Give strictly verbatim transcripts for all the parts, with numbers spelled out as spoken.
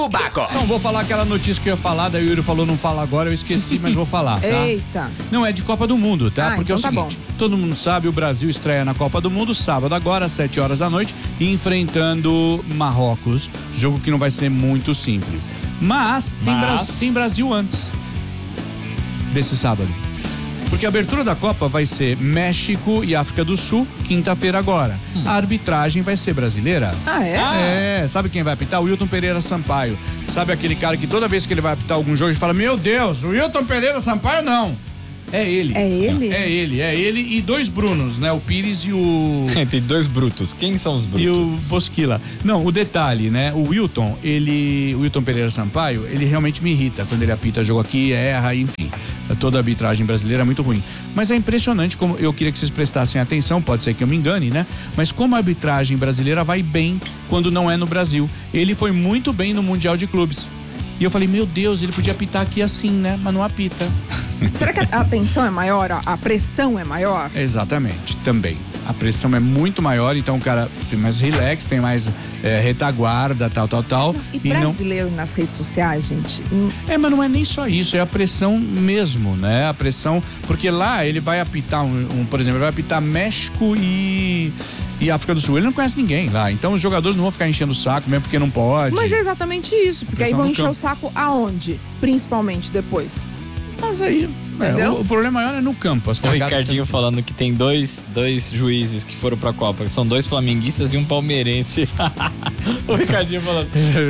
O Baco. Não, vou falar aquela notícia que eu ia falar, daí o Yuri falou não fala agora, eu esqueci, mas vou falar, tá? Eita. Não, é de Copa do Mundo, tá? Ah, Porque então é o tá seguinte, todo mundo sabe, o Brasil estreia na Copa do Mundo sábado agora, às sete horas da noite, enfrentando Marrocos, jogo que não vai ser muito simples. Mas, Tem, Mas... Bra- tem Brasil antes desse sábado. Porque a abertura da Copa vai ser México e África do Sul, quinta-feira agora. Hum. A arbitragem vai ser brasileira. Ah, é? Ah. É, sabe quem vai apitar? O Wilton Pereira Sampaio. Sabe aquele cara que toda vez que ele vai apitar algum jogo, a gente fala, meu Deus, o Wilton Pereira Sampaio não. É ele. É ele? É ele, é ele e dois Brunos, né? O Pires e o... Tem dois brutos. Quem são os brutos? E o Bosquila. Não, o detalhe, né? O Wilton, ele... O Wilton Pereira Sampaio, ele realmente me irrita quando ele apita jogo aqui, erra, enfim. Toda a arbitragem brasileira é muito ruim. Mas é impressionante como... Eu queria que vocês prestassem atenção, pode ser que eu me engane, né? Mas como a arbitragem brasileira vai bem quando não é no Brasil. Ele foi muito bem no Mundial de Clubes. E eu falei, meu Deus, ele podia apitar aqui assim, né? Mas não apita. Será que a tensão é maior? A pressão é maior? Exatamente, também. A pressão é muito maior, então o cara tem mais relax, tem mais é, retaguarda, tal, tal, tal. E, e brasileiro não... nas redes sociais, gente? É, mas não é nem só isso, é a pressão mesmo, né? A pressão, porque lá ele vai apitar, um, um, por exemplo, ele vai apitar México e... e África do Sul, ele não conhece ninguém lá, então os jogadores não vão ficar enchendo o saco mesmo porque não pode. Mas é exatamente isso, porque aí vão encher campo. o saco aonde? Principalmente depois. Mas aí, é, o, o problema maior é no campo. As o Ricardinho você... falando que tem dois, dois juízes que foram pra Copa, são dois flamenguistas e um palmeirense. O Ricardinho falando.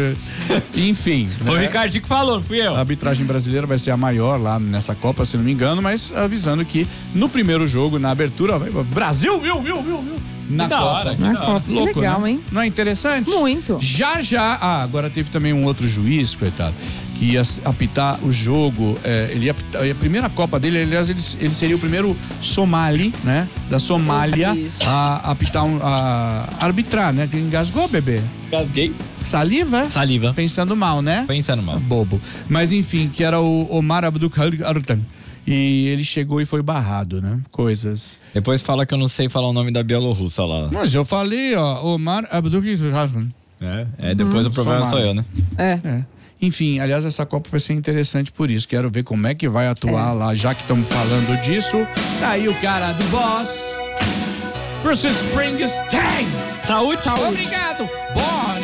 Enfim. Foi né? o Ricardinho que falou, não fui eu. A arbitragem brasileira vai ser a maior lá nessa Copa, se não me engano, mas avisando que no primeiro jogo, na abertura, vai Brasil, viu, viu, viu, viu? Na que Copa. Da hora, que Na da hora. Copa. Que Louco, legal, né? hein? Não é interessante? Muito. Já, já. Ah, agora teve também um outro juiz, coitado, que ia apitar o jogo. É, ele ia apitar, a primeira Copa dele, aliás, ele, ele seria o primeiro somali, né? Da Somália Isso. a apitar, um, a arbitrar, né? Que engasgou, bebê. Gasguei. Saliva? Saliva. Pensando mal, né? Pensando mal. Bobo. Mas enfim, que era o Omar Abdulkadir Artan. E ele chegou e foi barrado, né? Coisas. Depois fala que eu não sei falar o nome da bielorrussa lá. Mas eu falei, ó, Omar Abdulkadir Artan. É, é depois Hum, o problema sou eu, né? É. É. Enfim, aliás, essa Copa vai ser interessante por isso. Quero ver como é que vai atuar É. lá, já que estamos falando disso. Tá aí o cara do Boss. Bruce Springsteen. Saúde, saúde. Obrigado. Boss.